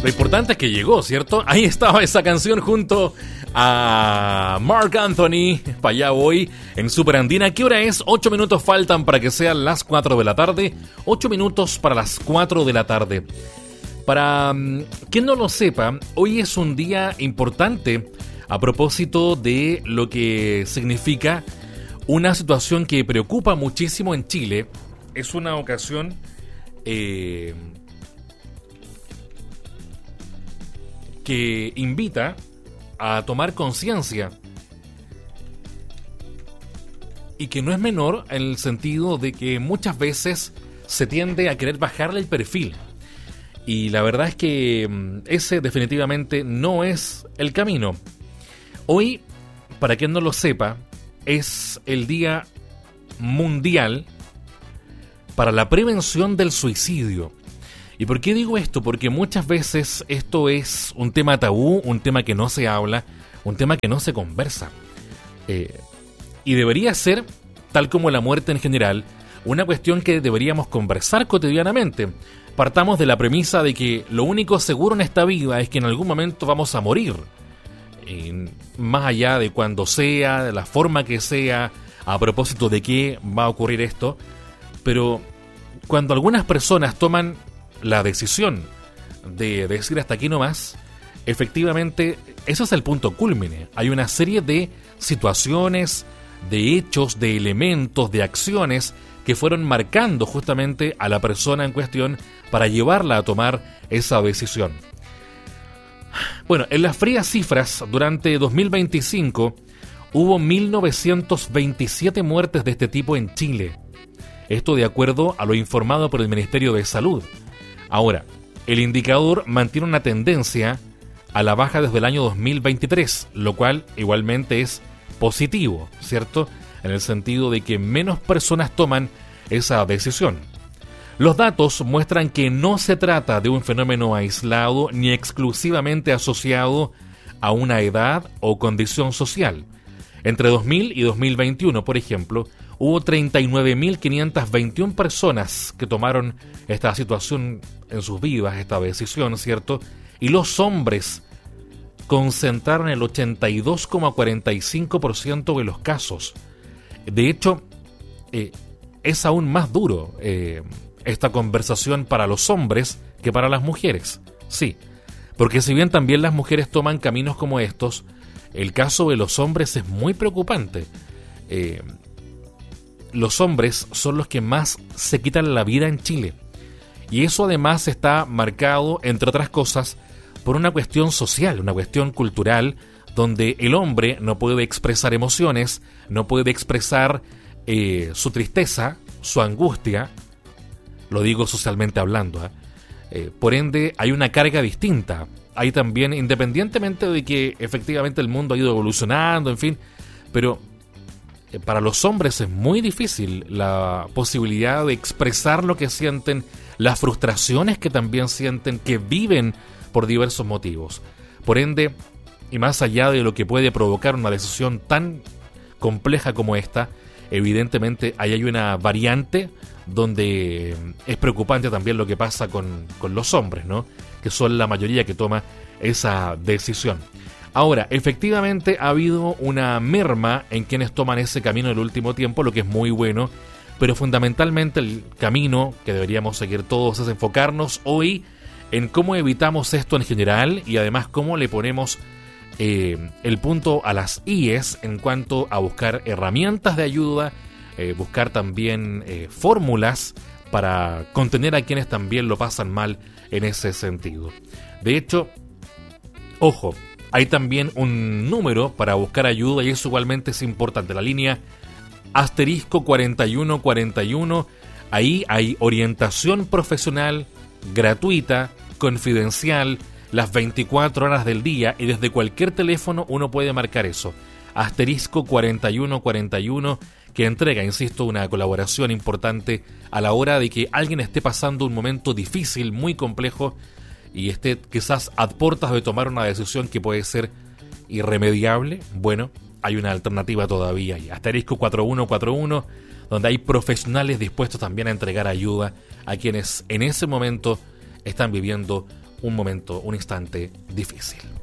Lo importante es que llegó, ¿cierto? Ahí estaba esa canción junto a Marc Anthony. Para allá voy en Super Andina. ¿Qué hora es? 8 minutos faltan para que sean las 4 de la tarde. 8 minutos para las 4 de la tarde. Para quien no lo sepa, hoy es un día importante a propósito de lo que significa una situación que preocupa muchísimo en Chile. Es una ocasión que invita a tomar conciencia y que no es menor en el sentido de que muchas veces se tiende a querer bajarle el perfil, y la verdad es que ese definitivamente no es el camino. Hoy, para quien no lo sepa, es el Día Mundial para la Prevención del Suicidio. ¿Y por qué digo esto? Porque muchas veces esto es un tema tabú, un tema que no se habla, un tema que no se conversa. Y debería ser, tal como la muerte en general, una cuestión que deberíamos conversar cotidianamente. Partamos de la premisa de que lo único seguro en esta vida es que en algún momento vamos a morir. Más allá de cuando sea, de la forma que sea, a propósito de qué va a ocurrir esto. Pero cuando algunas personas toman la decisión de decir hasta aquí no más, efectivamente ese es el punto cúlmine. Hay una serie de situaciones, de hechos, de elementos, de acciones que fueron marcando justamente a la persona en cuestión para llevarla a tomar esa decisión. Bueno, en las frías cifras, durante 2025 hubo 1927 muertes de este tipo en Chile. Esto de acuerdo a lo informado por el Ministerio de Salud. Ahora, el indicador mantiene una tendencia a la baja desde el año 2023, lo cual igualmente es positivo, ¿cierto? En el sentido de que menos personas toman esa decisión. Los datos muestran que no se trata de un fenómeno aislado ni exclusivamente asociado a una edad o condición social. Entre 2000 y 2021, por ejemplo, hubo 39.521 personas que tomaron esta situación en sus vidas, esta decisión, ¿cierto? Y los hombres concentraron el 82,45% de los casos. De hecho, es aún más duro esta conversación para los hombres que para las mujeres. Sí, porque si bien también las mujeres toman caminos como estos, el caso de los hombres es muy preocupante. Los hombres son los que más se quitan la vida en Chile. Y eso además está marcado, entre otras cosas, por una cuestión social, una cuestión cultural, donde el hombre no puede expresar emociones, no puede expresar su tristeza, su angustia, lo digo socialmente hablando. Por ende, hay una carga distinta. Hay también, independientemente de que efectivamente el mundo ha ido evolucionando, en fin, pero para los hombres es muy difícil la posibilidad de expresar lo que sienten, las frustraciones que también sienten, que viven por diversos motivos. Por ende, y más allá de lo que puede provocar una decisión tan compleja como esta, evidentemente ahí hay una variante donde es preocupante también lo que pasa con los hombres, ¿no? Que son la mayoría que toma esa decisión. Ahora, efectivamente ha habido una merma en quienes toman ese camino en el último tiempo, lo que es muy bueno, pero fundamentalmente el camino que deberíamos seguir todos es enfocarnos hoy en cómo evitamos esto en general y además cómo le ponemos el punto a las IES en cuanto a buscar herramientas de ayuda, buscar también fórmulas para contener a quienes también lo pasan mal en ese sentido. De hecho, ojo, hay también un número para buscar ayuda y eso igualmente es importante, la línea *4141. Ahí hay orientación profesional gratuita, confidencial, las 24 horas del día y desde cualquier teléfono uno puede marcar eso. *4141 que entrega, insisto, una colaboración importante a la hora de que alguien esté pasando un momento difícil, muy complejo y esté quizás a puertas de tomar una decisión que puede ser irremediable. Bueno, hay una alternativa todavía ahí. *4141, donde hay profesionales dispuestos también a entregar ayuda a quienes en ese momento están viviendo un momento, un instante difícil.